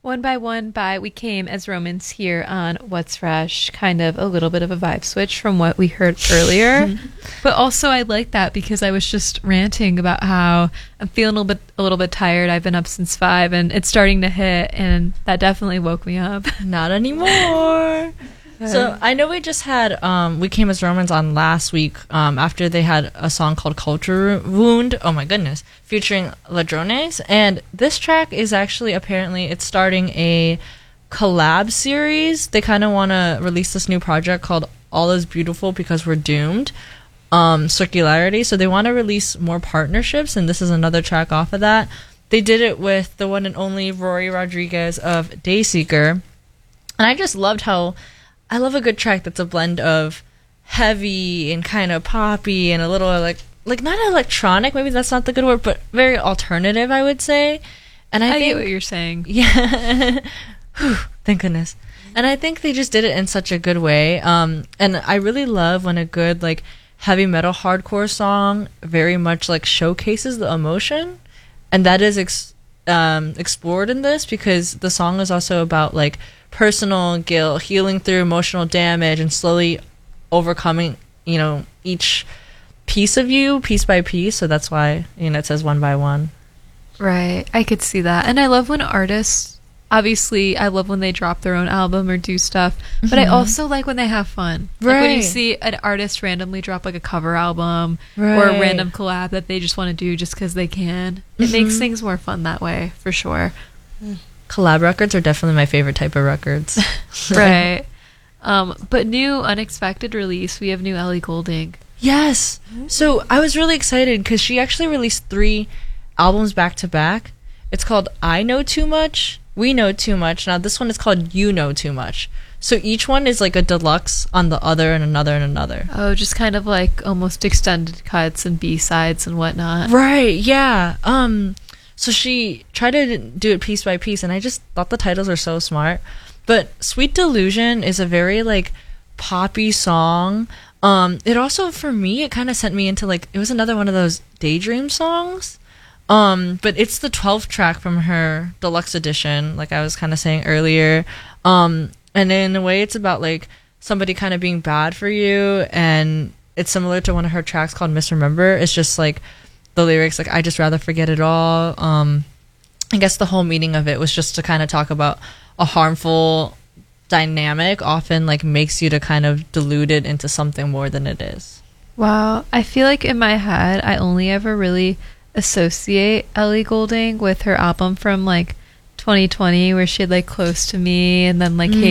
One by One by We Came as Romans here on What's Fresh. Kind of a little bit of a vibe switch from what we heard earlier. But also I like that because I was just ranting about how I'm feeling a little bit tired. I've been up since 5 and it's starting to hit, and that definitely woke me up. Not anymore. So I know we just had We Came as Romans on last week after they had a song called Culture Wound. Oh my goodness. Featuring Ladrones. And this track is actually apparently it's starting a collab series. They kind of want to release this new project called All Is Beautiful Because We're Doomed. Circularity. So they want to release more partnerships, and this is another track off of that. They did it with the one and only Rory Rodriguez of Dayseeker. And I just loved how I love a good track that's a blend of heavy and kind of poppy and a little like not electronic, maybe that's not the good word, but very alternative, I would say. And I think, get what you're saying. Yeah. Whew, thank goodness. And I think they just did it in such a good way. And I really love when a good like heavy metal hardcore song very much like showcases the emotion, and that is explored in this because the song is also about like personal guilt, healing through emotional damage, and slowly overcoming, each piece of you, piece by piece. So that's why, it says one by one. Right. I could see that. And I love when artists, obviously, I love when they drop their own album or do stuff, but I also like when they have fun. Right. Like when you see an artist randomly drop like a cover album or a random collab that they just want to do just because they can. It makes things more fun that way, for sure. Collab records are definitely my favorite type of records. Right. But new unexpected release, we have new Ellie Goulding. Yes. So I was really excited because she actually released 3 albums back to back. It's called I Know Too Much, We Know Too Much. Now this one is called You Know Too Much. So each one is like a deluxe on the other and another and another. Oh, just kind of like almost extended cuts and B-sides and whatnot. Right, yeah. So she tried to do it piece by piece, and I just thought the titles are so smart. But Sweet Delusion is a very like poppy song. It also, for me, it kind of sent me into like, it was another one of those daydream songs. But it's the 12th track from her deluxe edition, like I was kind of saying earlier. And in a way, it's about like somebody kind of being bad for you, and it's similar to one of her tracks called Misremember. It's just like the lyrics, like I just rather forget it all. I guess the whole meaning of it was just to kind of talk about a harmful dynamic often like makes you to kind of dilute it into something more than it is. Wow. I feel like in my head, I only ever really associate Ellie Goulding with her album from like 2020 where she had like Close to Me and then like